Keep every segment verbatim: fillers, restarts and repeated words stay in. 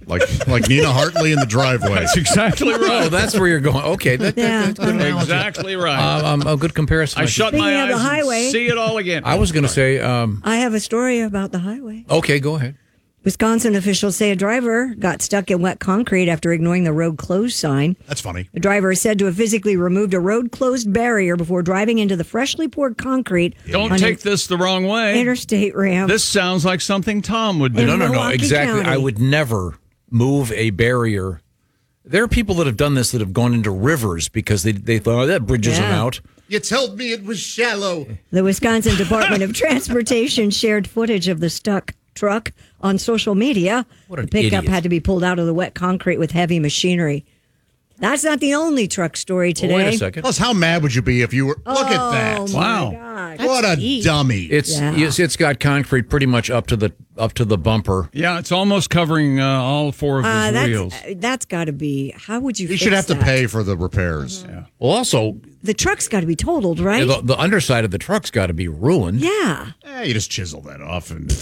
Like like Nina Hartley in the driveway. That's exactly right. Oh, that's where you're going. Okay, that, that, Yeah. that's good analogy. Exactly right. Uh, um, a good comparison. I shut Speaking my of eyes the and highway- see it all again. I was going to say, um, I have a story about the highway. okay, go ahead. Wisconsin officials say a driver got stuck in wet concrete after ignoring the road closed sign. That's funny. The driver is said to have physically removed a road closed barrier before driving into the freshly poured concrete. Don't on take an this the wrong way. interstate ramp. This sounds like something Tom would do. In No, no, no, Milwaukee exactly. County. I would never move a barrier. There are people that have done this that have gone into rivers because they, they thought, oh, that bridges them Yeah. out. You told me it was shallow. The Wisconsin Department of Transportation shared footage of the stuck truck on social media. What an the pickup idiot. had to be pulled out of the wet concrete with heavy machinery. That's not the only truck story today. Well, wait a second. Plus, how mad would you be if you were? Look at Oh, that! my Wow. God. What a deep. dummy! It's, Yeah. it's it's got concrete pretty much up to the up to the bumper. Yeah, it's almost covering uh, all four of his Uh, that's wheels. uh, that's got to be. How would you? you fix should have to that? pay for the repairs. Yeah. Well, also, The truck's got to be totaled, right? the, the underside of the truck's got to be ruined. yeah. Eh, you just chisel that off and.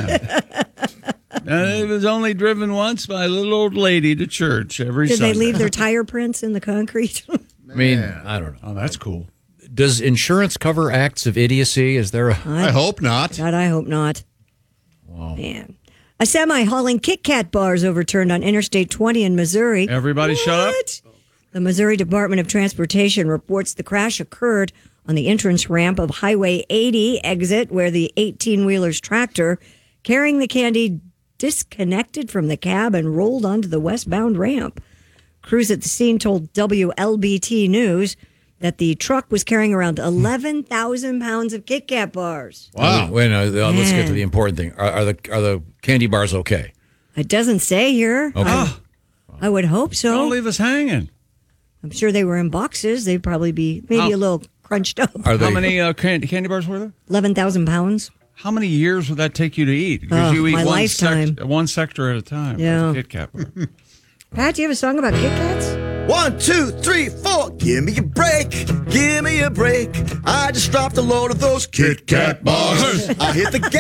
Uh, it was only driven once by a little old lady to church every Did Sunday. they leave their tire prints in the concrete? I mean, I don't know. Oh, that's cool. Does insurance cover acts of idiocy? Is there a... I hope not. God, I hope not. Man. A semi hauling Kit Kat bars overturned on Interstate twenty in Missouri. Everybody shut up. What? The Missouri Department of Transportation reports the crash occurred on the entrance ramp of Highway eighty exit, where the eighteen-wheeler's tractor carrying the candy disconnected from the cab and rolled onto the westbound ramp. Crews at the scene told W L B T News that the truck was carrying around eleven thousand pounds of Kit Kat bars. Wow. Wait, no, uh, let's get to Man. the important thing. Are, are the are the candy bars okay? It doesn't say here. Okay. I, I would hope so. Don't leave us hanging. I'm sure they were in boxes. They'd probably be maybe How- a little crunched up. Are they? How many uh, candy, candy bars were there? eleven thousand pounds. How many years would that take you to eat? Oh, you eat my one, lifetime. one sector at a time. Yeah. with a Kit Kat bar. Pat, do you have a song about Kit Kats? One, two, three, four. Give me a break. Give me a break. I just dropped a load of those Kit Kat bars. I hit the gas.